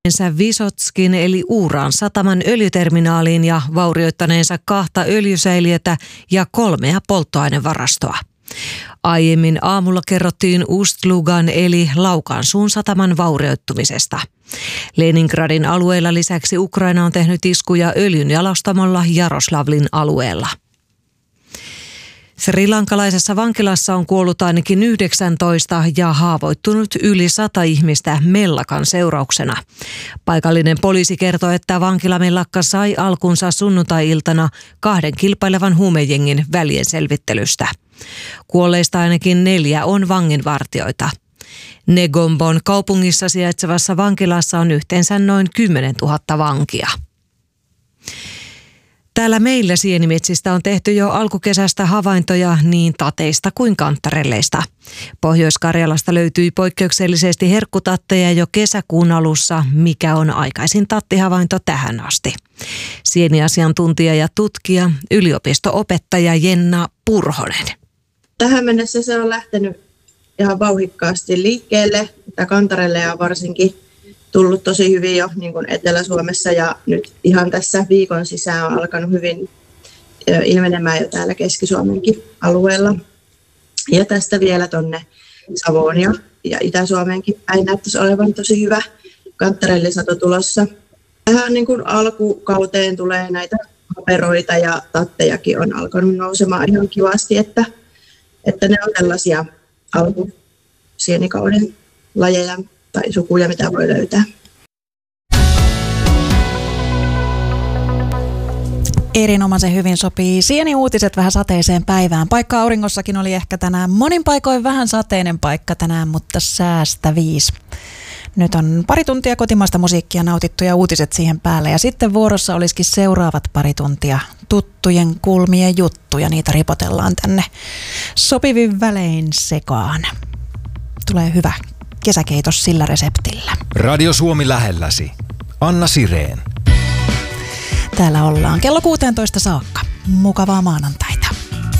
Vysotskin eli Uuraan sataman öljyterminaaliin ja vaurioittaneensa 2 öljysäiliötä ja 3 polttoainevarastoa. Aiemmin aamulla kerrottiin Ust-Lugan eli Laukaansuun sataman vaurioittumisesta. Leningradin alueella lisäksi Ukraina on tehnyt iskuja öljynjalostamolla Jaroslavlin alueella. Srilankalaisessa vankilassa on kuollut ainakin 19 ja haavoittunut yli 100 ihmistä mellakan seurauksena. Paikallinen poliisi kertoi, että vankilamellakka sai alkunsa sunnuntai-iltana 2 kilpailevan huumejengin välienselvittelystä. Kuolleista ainakin 4 on vanginvartijoita. Negombon kaupungissa sijaitsevassa vankilassa on yhteensä noin 10 000 vankia. Täällä meillä sienimetsistä on tehty jo alkukesästä havaintoja niin tateista kuin kanttarelleista. Pohjois-Karjalasta löytyi poikkeuksellisesti herkkutatteja jo kesäkuun alussa, mikä on aikaisin tattihavainto tähän asti. Sieniasiantuntija ja tutkija, yliopisto-opettaja Jenna Purhonen. Tähän mennessä se on lähtenyt ihan vauhdikkaasti liikkeelle. Tämä kantarelleja on varsinkin tullut tosi hyvin jo niin kuin Etelä-Suomessa ja nyt ihan tässä viikon sisään on alkanut hyvin ilmenemään jo täällä Keski-Suomenkin alueella. Ja tästä vielä tuonne Savoon ja Itä-Suomeenkin päin näyttäisi olevan tosi hyvä kantarellisato tulossa. Tähän niin kuin alkukauteen tulee näitä haperoita ja tattejakin on alkanut nousemaan ihan kivasti, että ne on tällaisia alkusienikauden lajeja tai sukuja, mitä voi löytää. Erinomaisen hyvin sopii sieniuutiset vähän sateiseen päivään. Paikka aurinkossakin oli ehkä tänään monin paikoin vähän sateinen paikka tänään, mutta säästä 5. Nyt on pari tuntia kotimaista musiikkia nautittu ja uutiset siihen päälle. Ja sitten vuorossa olisikin seuraavat pari tuntia tuttujen kulmien juttuja. Niitä ripotellaan tänne sopivin välein sekaan. Tulee hyvä kesäkeitos sillä reseptillä. Radio Suomi lähelläsi. Anna Sireen. Täällä ollaan kello 16 saakka. Mukavaa maanantaita.